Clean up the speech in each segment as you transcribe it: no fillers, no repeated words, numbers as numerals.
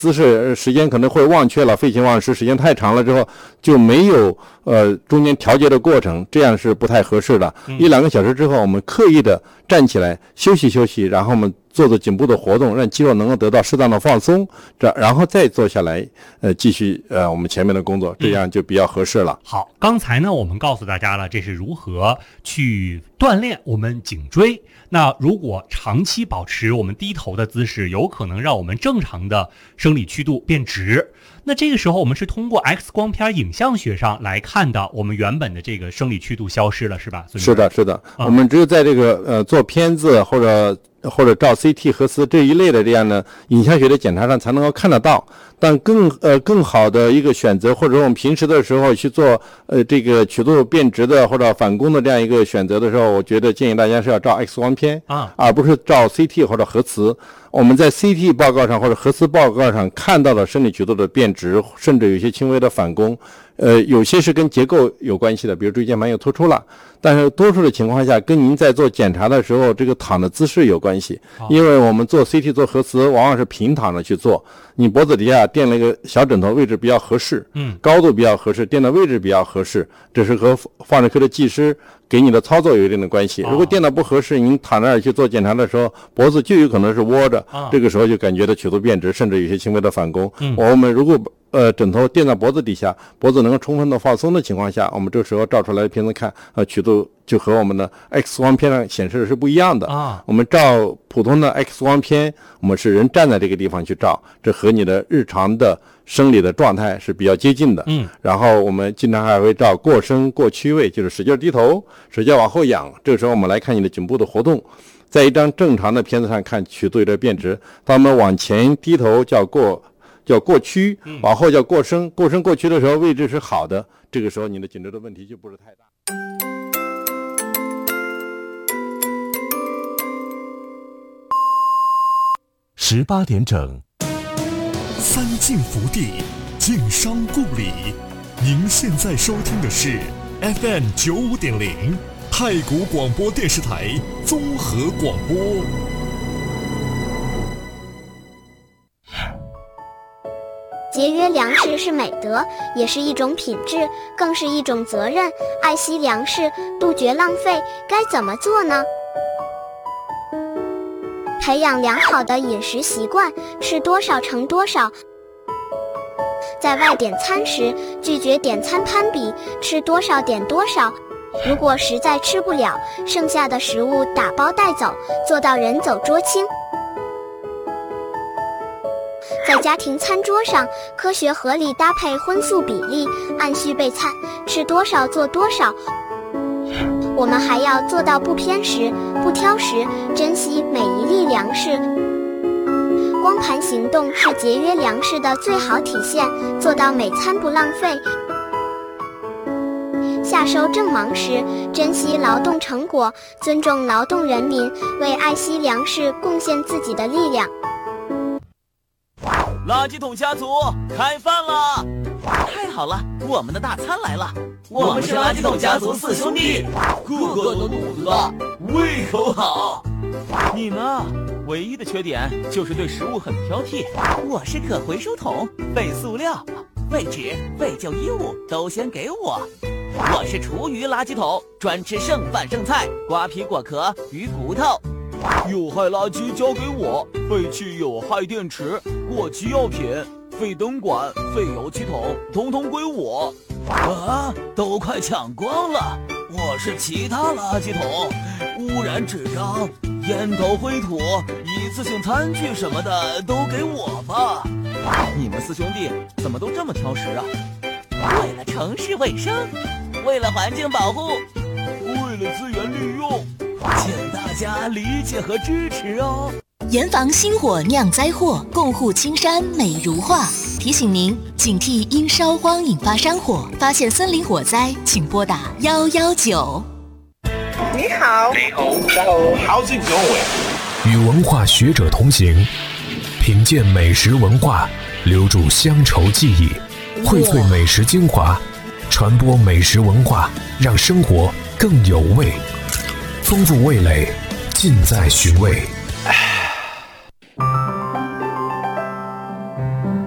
姿势时间可能会忘却了，废寝忘食时间太长了之后就没有中间调节的过程，这样是不太合适的。1-2个小时之后，我们刻意的站起来休息休息，然后我们做颈部的活动，让肌肉能够得到适当的放松，然后再坐下来继续我们前面的工作，这样就比较合适了。 好，刚才呢我们告诉大家了这是如何去锻炼我们颈椎。那如果长期保持我们低头的姿势，有可能让我们正常的生理曲度变直。那这个时候我们是通过 X 光片影像学上来看到我们原本的这个生理曲度消失了，是吧？ 是的，是的。我们只有在这个做片子或者照 CT 核磁这一类的这样的影像学的检查上才能够看得到。但更好的一个选择，或者我们平时的时候去做这个曲度变直的或者反弓的这样一个选择的时候，我觉得建议大家是要照 X 光片而不是照 CT 或者核磁。我们在 CT 报告上或者核磁报告上看到了生理曲度的变直，甚至有些轻微的反弓，有些是跟结构有关系的，比如椎间盘又突出了，但是多数的情况下跟您在做检查的时候这个躺的姿势有关系。因为我们做 CT 做核磁往往是平躺着去做，你脖子底下垫了一个小枕头，位置比较合适，高度比较合适，垫的位置比较合适，这是和放射科的技师给你的操作有一定的关系。如果垫的不合适，您躺那儿去做检查的时候，脖子就有可能是窝着，这个时候就感觉到曲度变直，甚至有些轻微的反弓。我们如果枕头垫在脖子底下，脖子能够充分的放松的情况下，我们这时候照出来的片子看，曲度就和我们的 X 光片上显示的是不一样的。我们照普通的 X 光片，我们是人站在这个地方去照，这和你的日常的生理的状态是比较接近的。然后我们经常还会照过伸过屈位，就是使劲低头，使劲往后仰，这个时候我们来看你的颈部的活动。在一张正常的片子上看曲度有点变直，当我们往前低头叫过屈，往后叫过伸，过伸过屈的时候位置是好的，这个时候你的颈椎的问题就不是太大。 18点整，三晋福地，晋商故里。您现在收听的是 FM 95.0太谷广播电视台综合广播。 节约粮食是美德，也是一种品质，更是一种责任。爱惜粮食，杜绝浪费，该怎么做呢？培养良好的饮食习惯，吃多少盛多少。在外点餐时，拒绝点餐攀比，吃多少点多少。如果实在吃不了，剩下的食物打包带走，做到人走桌清。在家庭餐桌上，科学合理搭配荤素比例，按需备餐，吃多少做多少。我们还要做到不偏食、不挑食，珍惜每一粒粮食。光盘行动是节约粮食的最好体现，做到每餐不浪费。夏收正忙时，珍惜劳动成果，尊重劳动人民，为爱惜粮食贡献自己的力量。 垃圾桶家族开饭了！太好了，我们的大餐来了！我们是垃圾桶家族4兄弟，个个都肚子大，胃口好。你呢？唯一的缺点就是对食物很挑剔。我是可回收桶，废塑料、废纸、废旧衣物都先给我。我是厨余垃圾桶，专吃剩饭剩菜、瓜皮果壳、鱼骨头。有害垃圾交给我，废弃有害电池、过期药品、废灯管、废油漆桶，统统归我。啊，都快抢光了！我是其他垃圾桶，污染纸张、烟头灰土、一次性餐具什么的都给我吧。你们4兄弟怎么都这么挑食啊？为了城市卫生，为了环境保护，为了资源利用，请大家理解和支持哦。 严防星火酿灾祸，共护青山美如画。提醒您警惕因烧荒引发山火，发现森林火灾请拨打119。 你好， 你好 ，How's it going？ 与文化学者同行，品鉴美食文化，留住乡愁记忆，荟萃美食精华，传播美食文化，让生活更有味，丰富味蕾，尽在寻味。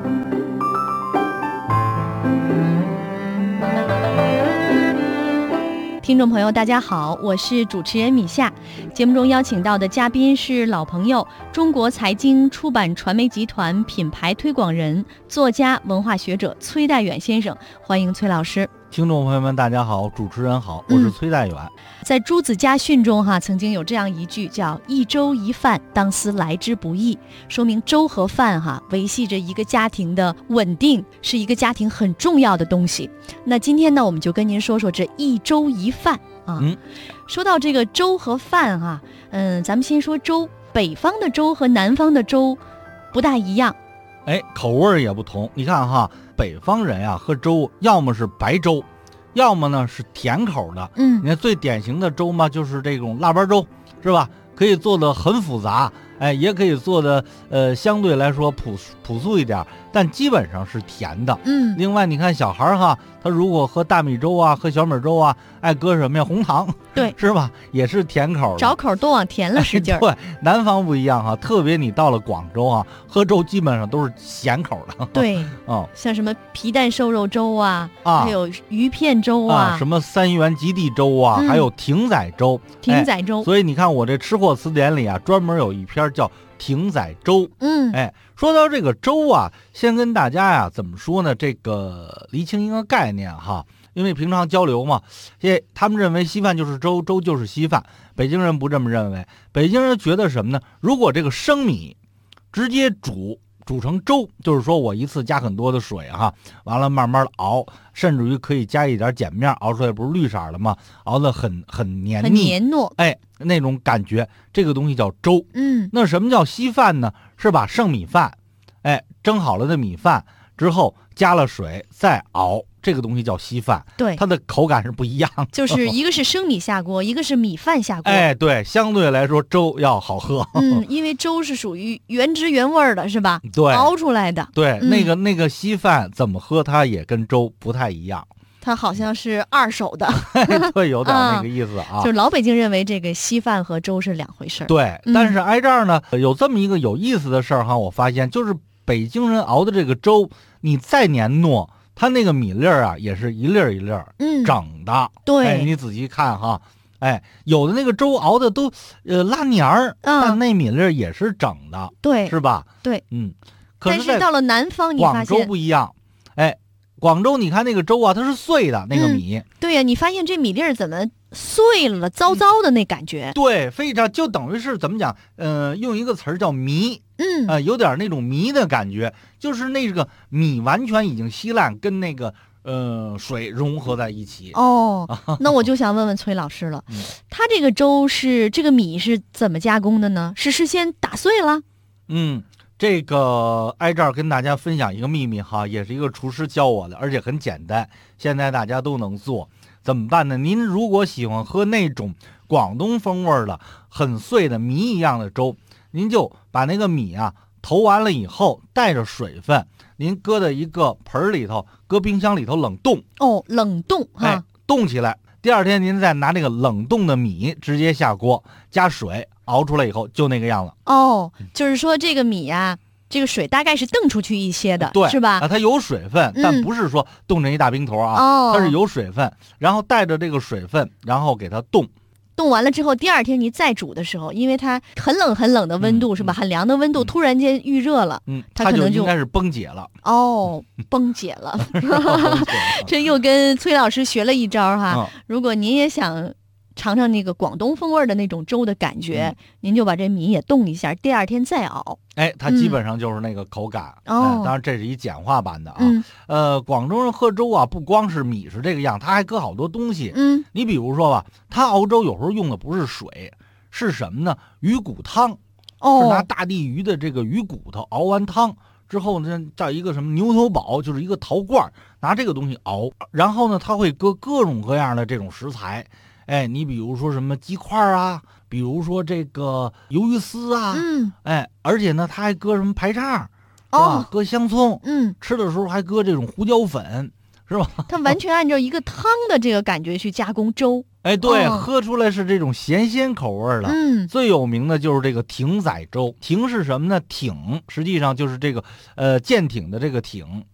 听众朋友大家好，我是主持人米夏。节目中邀请到的嘉宾是老朋友，中国财经出版传媒集团品牌推广人、作家、文化学者崔代远先生，欢迎崔老师。 听众朋友们大家好，主持人好，我是崔代远。 在诸子家训中曾经有这样一句叫一粥一饭，当思来之不易，说明粥和饭维系着一个家庭的稳定，是一个家庭很重要的东西。那今天呢，我们就跟您说说这一粥一饭说到这个粥和饭咱们先说粥，北方的粥和南方的粥不大一样， 口味也不同。你看北方人喝粥要么是白粥，要么呢是甜口的。你看最典型的粥嘛，就是这种腊八粥，是吧？可以做的很复杂，也可以做的相对来说朴素一点，但基本上是甜的。另外你看小孩他如果喝大米粥喝小米粥爱搁什么呀？红糖， 对， 是吧？也是甜口的， 找口都往甜了使劲儿。 对，南方不一样特别你到了广州喝粥基本上都是咸口的。 对，像什么皮蛋瘦肉粥还有鱼片粥什么三元及第粥还有艇仔粥。 艇仔粥， 所以你看我这吃货词典里专门有一篇叫艇仔粥。说到这个粥先跟大家怎么说呢？这个厘清一个概念因为平常交流嘛，他们认为稀饭就是粥，粥就是稀饭。北京人不这么认为，北京人觉得什么呢？如果这个生米直接煮成粥，就是说我一次加很多的水完了慢慢的熬，甚至于可以加一点碱面，熬出来不是绿色的吗？熬得很黏腻， 很黏糯， 那种感觉，这个东西叫粥。那什么叫稀饭呢？是把剩米饭蒸好了的米饭之后加了水再熬，这个东西叫稀饭。 对， 它的口感是不一样， 就是一个是生米下锅，一个是米饭下锅。 对，相对来说粥要好喝。 因为粥是属于原汁原味的，是吧？ 对， 熬出来的。 对，那个稀饭怎么喝，它也跟粥不太一样。 它好像是二手的。 对，有点那个意思就是老北京认为这个稀饭和粥是两回事。 对，但是挨这儿呢，有这么一个有意思的事儿我发现就是北京人熬的这个粥，你再黏糯，它那个米粒儿也是一粒儿一粒儿整的。 对， 你仔细看有的那个粥熬的都拉黏儿，但那米粒儿也是整的。 对， 是吧？ 对， 可是到了南方，你发现广州不一样。广州你看那个粥它是碎的那个米。 对呀，你发现这米粒儿怎么碎了，糟糟的那感觉。 对，非常就等于是怎么讲？用一个词儿叫糜。有点那种糜的感觉，就是那个米完全已经稀烂，跟那个水融合在一起。 那我就想问问崔老师了，他这个粥是这个米是怎么加工的呢？是事先打碎了？ 这个挨这儿跟大家分享一个秘密也是一个厨师教我的，而且很简单，现在大家都能做。怎么办呢？您如果喜欢喝那种广东风味的很碎的米一样的粥，您就把那个米投完了以后带着水分，您搁在一个盆里头，搁冰箱里头冷冻。 冷冻冻起来，第二天您再拿这个冷冻的米直接下锅加水熬出来以后就那个样子。 就是说这个米这个水大概是冻出去一些的， 对， 是吧？ 它有水分，但不是说冻成一大冰坨它是有水分，然后带着这个水分，然后给它冻完了之后，第二天你再煮的时候，因为它很冷很冷的温度，是吧？很凉的温度突然间预热了，它可能就应该是崩解了。 崩解了。这又跟崔老师学了一招如果您也想尝尝那个广东风味的那种粥的感觉，您就把这米也冻一下，第二天再熬。 它基本上就是那个口感。当然这是一简化版的广州人喝粥不光是米是这个样，他还搁好多东西。你比如说吧，他熬粥有时候用的不是水，是什么呢？鱼骨汤。是拿大地鱼的这个鱼骨头熬完汤之后呢，叫一个什么牛头煲，就是一个陶罐，拿这个东西熬，然后呢他会搁各种各样的这种食材。你比如说什么鸡块比如说这个鱿鱼丝而且呢他还搁什么排叉是吧？搁香葱吃的时候还搁这种胡椒粉，是吧？ 他完全按照一个汤的这个感觉去加工粥。 对，喝出来是这种咸鲜口味的。最有名的就是这个艇仔粥。艇是什么呢？艇实际上就是这个舰艇的这个艇。